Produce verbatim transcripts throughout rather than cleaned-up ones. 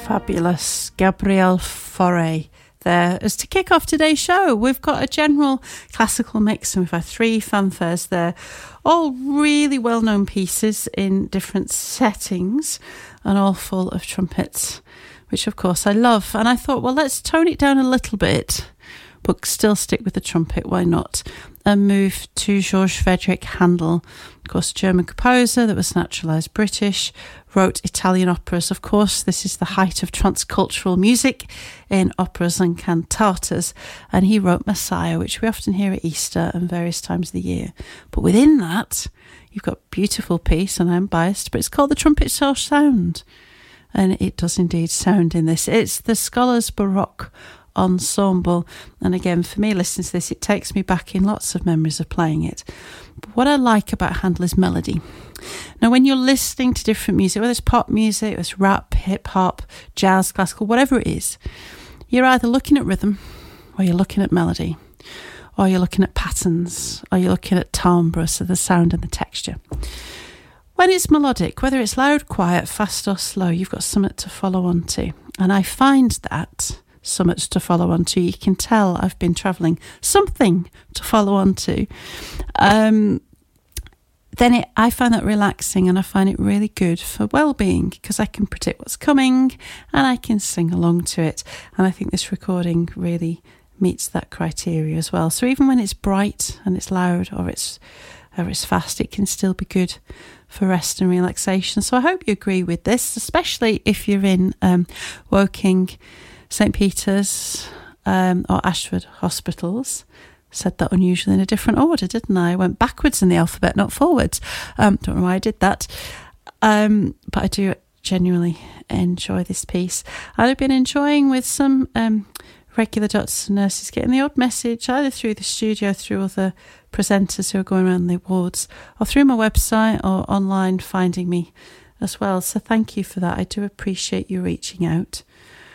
Fabulous. Gabriel Fauré there. As to kick off today's show, we've got a general classical mix and we've had three fanfares there, all really well-known pieces in different settings and all full of trumpets, which of course I love. And I thought, well, let's tone it down a little bit, but still stick with the trumpet, why not? And move to George Frederick Handel, of course, German composer that was naturalised British, wrote Italian operas. Of course, this is the height of transcultural music in operas and cantatas, and he wrote Messiah, which we often hear at Easter and various times of the year. But within that, you've got a beautiful piece, and I'm biased, but it's called The Trumpet Shall Sound, and it does indeed sound in this. It's the Scholars Baroque Ensemble, and again, for me, listening to this, it takes me back in lots of memories of playing it. But what I like about Handel is melody. Now, when you're listening to different music, whether it's pop music, whether it's rap, hip-hop, jazz, classical, whatever it is, you're either looking at rhythm, or you're looking at melody, or you're looking at patterns, or you're looking at timbre, so the sound and the texture. When it's melodic, whether it's loud, quiet, fast or slow, you've got something to follow on to. And I find that something to follow on to. You can tell I've been travelling. Something to follow on to. Um, then it, I find that relaxing, and I find it really good for well-being because I can predict what's coming and I can sing along to it. And I think this recording really meets that criteria as well. So even when it's bright and it's loud or it's or it's fast, it can still be good for rest and relaxation. So I hope you agree with this, especially if you're in um, Woking, Saint Peter's um, or Ashford hospitals. Said that unusually in a different order, didn't I? I went backwards in the alphabet, not forwards. Um, don't know why I did that. Um, but I do genuinely enjoy this piece. I've been enjoying with some um, regular doctors and nurses getting the odd message either through the studio, through other presenters who are going around the wards, or through my website or online finding me as well. So thank you for that. I do appreciate you reaching out.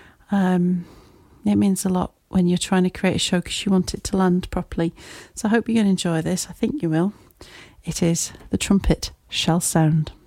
Um, it means a lot when you're trying to create a show because you want it to land properly. So I hope you're going to enjoy this. I think you will. It is The Trumpet Shall Sound.